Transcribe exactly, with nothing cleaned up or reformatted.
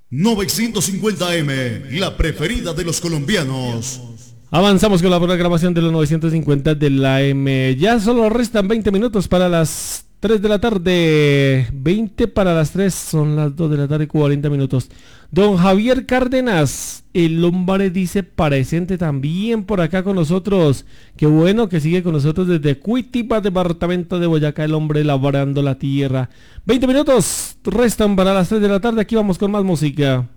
novecientos cincuenta eme, la preferida de los colombianos. Avanzamos con la programación de los novecientos cincuenta de la M. Ya solo restan veinte minutos para las tres de la tarde. veinte para las tres, son las dos de la tarde, cuarenta minutos. Don Javier Cárdenas, el hombre dice presente también por acá con nosotros. Qué bueno que sigue con nosotros desde Cuitiba, departamento de Boyacá, el hombre labrando la tierra. veinte minutos restan para las tres de la tarde, aquí vamos con más música.